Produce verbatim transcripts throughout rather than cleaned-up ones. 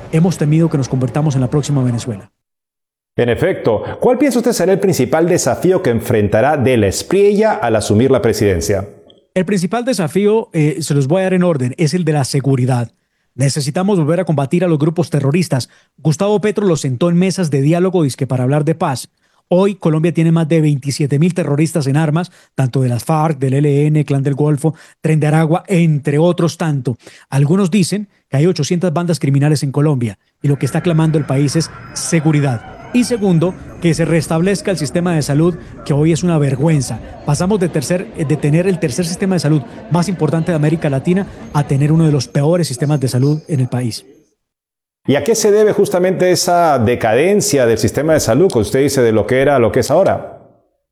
hemos temido que nos convertamos en la próxima Venezuela. En efecto, ¿cuál piensa usted será el principal desafío que enfrentará de la Espriella al asumir la presidencia? El principal desafío, eh, se los voy a dar en orden, es el de la seguridad. Necesitamos volver a combatir a los grupos terroristas. Gustavo Petro los sentó en mesas de diálogo dizque para hablar de paz. Hoy Colombia tiene más de veintisiete mil terroristas en armas, tanto de las FARC, del E L N, Clan del Golfo, Tren de Aragua, entre otros tanto. Algunos dicen que hay ochocientas bandas criminales en Colombia y lo que está clamando el país es seguridad. Y segundo, que se restablezca el sistema de salud, que hoy es una vergüenza. Pasamos de, tercer, de tener el tercer sistema de salud más importante de América Latina a tener uno de los peores sistemas de salud en el país. ¿Y a qué se debe justamente esa decadencia del sistema de salud que usted dice de lo que era a lo que es ahora?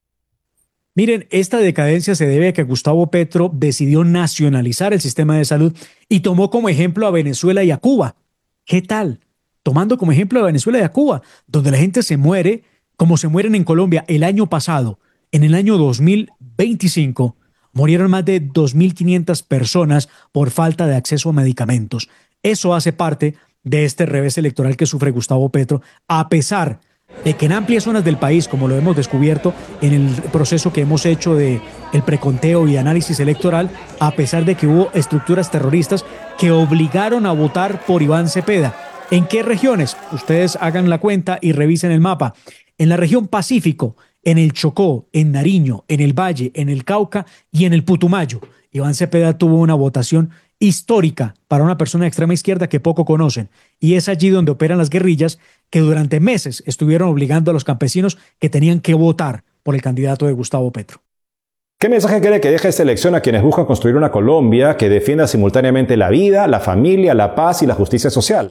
Miren, esta decadencia se debe a que Gustavo Petro decidió nacionalizar el sistema de salud y tomó como ejemplo a Venezuela y a Cuba. ¿Qué tal? Tomando como ejemplo a Venezuela y a Cuba, donde la gente se muere como se mueren en Colombia. El año pasado, en el año dos mil veinticinco, murieron más de dos mil quinientas personas por falta de acceso a medicamentos. Eso hace parte de este revés electoral que sufre Gustavo Petro, a pesar de que en amplias zonas del país, como lo hemos descubierto en el proceso que hemos hecho de el preconteo y análisis electoral, a pesar de que hubo estructuras terroristas que obligaron a votar por Iván Cepeda. ¿En qué regiones? Ustedes hagan la cuenta y revisen el mapa. En la región Pacífico, en el Chocó, en Nariño, en el Valle, en el Cauca y en el Putumayo. Iván Cepeda tuvo una votación histórica para una persona de extrema izquierda que poco conocen. Y es allí donde operan las guerrillas que durante meses estuvieron obligando a los campesinos que tenían que votar por el candidato de Gustavo Petro. ¿Qué mensaje quiere que deje esta elección a quienes buscan construir una Colombia que defienda simultáneamente la vida, la familia, la paz y la justicia social?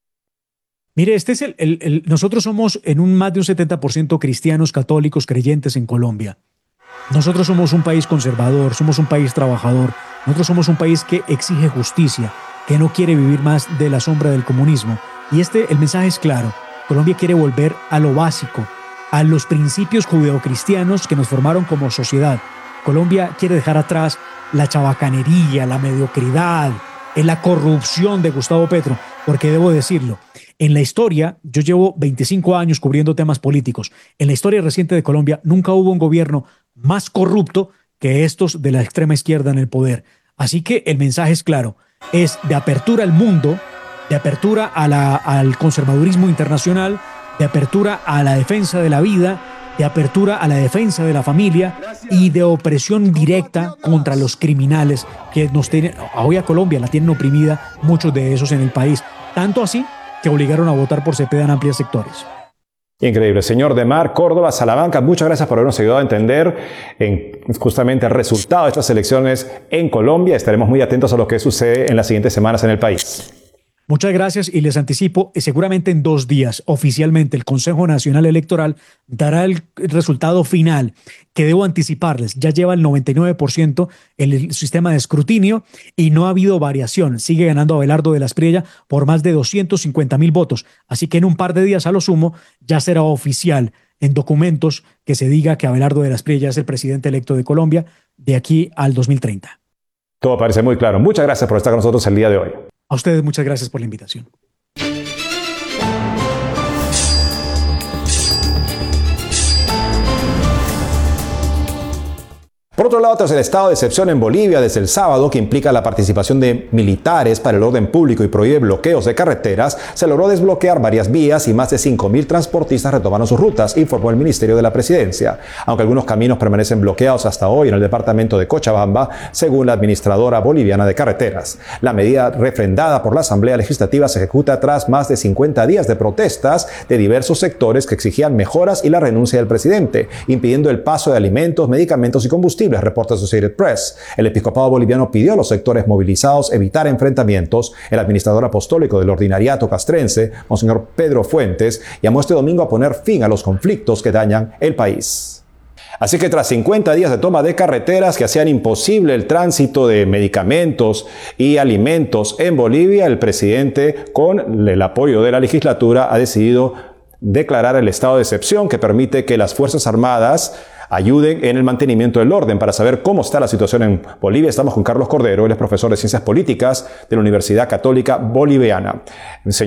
Mire, este es el, el, el, nosotros somos en un más de un setenta por ciento cristianos, católicos, creyentes en Colombia. Nosotros somos un país conservador, somos un país trabajador, nosotros somos un país que exige justicia, que no quiere vivir más de la sombra del comunismo. Y este, el mensaje es claro, Colombia quiere volver a lo básico, a los principios judeocristianos que nos formaron como sociedad. Colombia quiere dejar atrás la chabacanería, la mediocridad, la corrupción de Gustavo Petro, porque debo decirlo, en la historia, yo llevo veinticinco años cubriendo temas políticos, en la historia reciente de Colombia nunca hubo un gobierno más corrupto que estos de la extrema izquierda en el poder. Así que el mensaje es claro, es de apertura al mundo, de apertura a la, al conservadurismo internacional, de apertura a la defensa de la vida, de apertura a la defensa de la familia y de opresión directa contra los criminales que nos tienen, hoy a Colombia la tienen oprimida, muchos de esos en el país, tanto así que obligaron a votar por Cepeda en amplios sectores. Increíble. Señor Demar Córdoba Salamanca, muchas gracias por habernos ayudado a entender en justamente el resultado de estas elecciones en Colombia. Estaremos muy atentos a lo que sucede en las siguientes semanas en el país. Muchas gracias y les anticipo, seguramente en dos días oficialmente el Consejo Nacional Electoral dará el resultado final, que debo anticiparles, ya lleva el noventa y nueve por ciento en el sistema de escrutinio y no ha habido variación, sigue ganando Abelardo de la Espriella por más de doscientos cincuenta mil votos, así que en un par de días a lo sumo ya será oficial en documentos que se diga que Abelardo de la Espriella es el presidente electo de Colombia de aquí al dos mil treinta. Todo parece muy claro. Muchas gracias por estar con nosotros el día de hoy. A ustedes muchas gracias por la invitación. Por otro lado, tras el estado de excepción en Bolivia desde el sábado, que implica la participación de militares para el orden público y prohíbe bloqueos de carreteras, se logró desbloquear varias vías y más de cinco mil transportistas retomaron sus rutas, informó el Ministerio de la Presidencia. Aunque algunos caminos permanecen bloqueados hasta hoy en el departamento de Cochabamba, según la administradora boliviana de carreteras. La medida refrendada por la Asamblea Legislativa se ejecuta tras más de cincuenta días de protestas de diversos sectores que exigían mejoras y la renuncia del presidente, impidiendo el paso de alimentos, medicamentos y combustibles, reporta Associated Press. El episcopado boliviano pidió a los sectores movilizados evitar enfrentamientos. El administrador apostólico del ordinariato castrense, Monseñor Pedro Fuentes, llamó este domingo a poner fin a los conflictos que dañan el país. Así que tras cincuenta días de toma de carreteras que hacían imposible el tránsito de medicamentos y alimentos en Bolivia, el presidente, con el apoyo de la legislatura, ha decidido declarar el estado de excepción que permite que las Fuerzas Armadas ayuden en el mantenimiento del orden. Para saber cómo está la situación en Bolivia, estamos con Carlos Cordero, él es profesor de Ciencias Políticas de la Universidad Católica Boliviana.